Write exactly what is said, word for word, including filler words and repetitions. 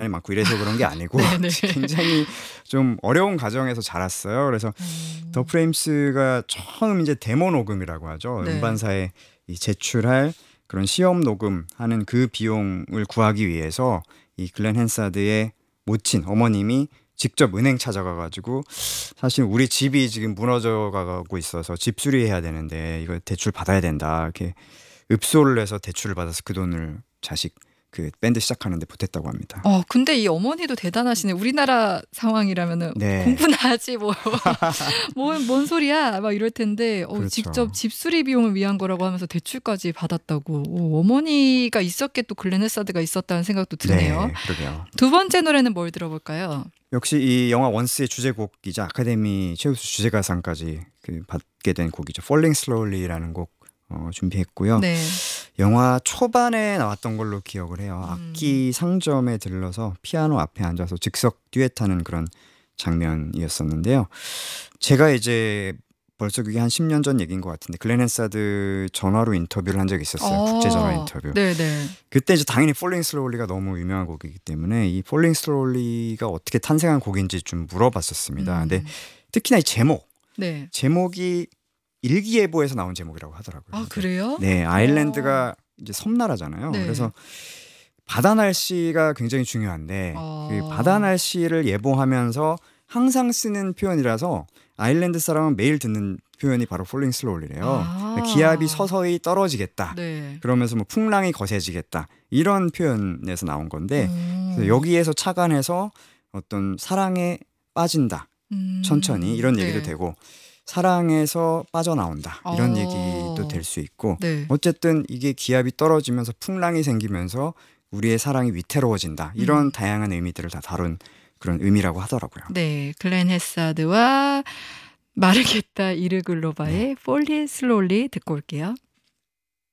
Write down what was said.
말이 많고 이래서 그런 게 아니고 네네. 굉장히 좀 어려운 과정에서 자랐어요. 그래서 음. 더 프레임스가 처음 이제 데모 녹음이라고 하죠. 네. 음반사에 이 제출할 그런 시험 녹음하는 그 비용을 구하기 위해서 이 글렌 헨사드의 모친 어머님이 직접 은행 찾아가가지고 사실 우리 집이 지금 무너져 가고 있어서 집 수리해야 되는데 이거 대출 받아야 된다 이렇게 읍소를 해서 대출을 받아서 그 돈을 자식 그 밴드 시작하는데 보탰다고 합니다. 어 근데 이 어머니도 대단하시네. 우리나라 상황이라면은 네. 공부나 하지 뭐. 뭔, 뭔 소리야 막 이럴 텐데 어, 그렇죠. 직접 집 수리 비용을 위한 거라고 하면서 대출까지 받았다고. 오, 어머니가 있었기에 또 글렌 헨사드가 있었다는 생각도 드네요. 네, 그러게요. 두 번째 노래는 뭘 들어볼까요? 역시 이 영화 원스의 주제곡이자 아카데미 최우수 주제가상까지 그 받게 된 곡이죠. Falling Slowly라는 곡 어, 준비했고요. 네. 영화 초반에 나왔던 걸로 기억을 해요. 음. 악기 상점에 들러서 피아노 앞에 앉아서 즉석 듀엣하는 그런 장면이었었는데요. 제가 이제 벌써 그게 한 십 년 전 얘기인 것 같은데 글렌 헨사드 전화로 인터뷰를 한 적이 있었어요. 국제 전화 인터뷰. 네네. 그때 이제 당연히 Falling Slowly가 너무 유명한 곡이기 때문에 이 Falling Slowly가 어떻게 탄생한 곡인지 좀 물어봤었습니다. 음. 근데 특히나 이 제목, 네. 제목이 일기예보에서 나온 제목이라고 하더라고요. 아 그래요? 네, 아일랜드가 이제 섬나라잖아요. 네. 그래서 바다 날씨가 굉장히 중요한데 어. 그 바다 날씨를 예보하면서 항상 쓰는 표현이라서 아일랜드 사람은 매일 듣는 표현이 바로 Falling Slowly래요. 아. 기압이 서서히 떨어지겠다. 네. 그러면서 뭐 풍랑이 거세지겠다. 이런 표현에서 나온 건데 음. 그래서 여기에서 착안해서 어떤 사랑에 빠진다. 음. 천천히 이런 얘기도 네. 되고 사랑에서 빠져나온다. 이런 어. 얘기도 될 수 있고 네. 어쨌든 이게 기압이 떨어지면서 풍랑이 생기면서 우리의 사랑이 위태로워진다. 이런 음. 다양한 의미들을 다 다룬 그런 의미라고 하더라고요. 네, 글렌 헨사드와 마르게타 이르글로바의 Falling Slowly 듣고 올게요.